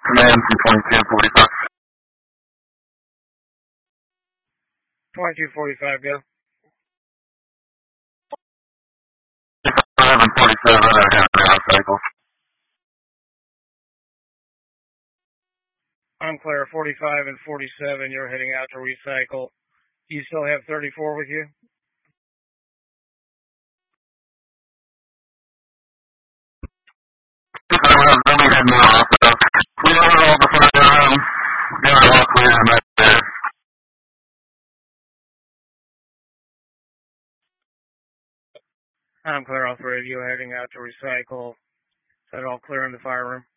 Command from 2245. 2245, go. 5 and 47 are having cycles. I'm clear. 45 and 47, you're heading out to recycle. You still have 34 with you? Let me head more off. We have it all before got it all clear and that's there. I'm clear, all three of you heading out to recycle. Is that all clear in the fire room?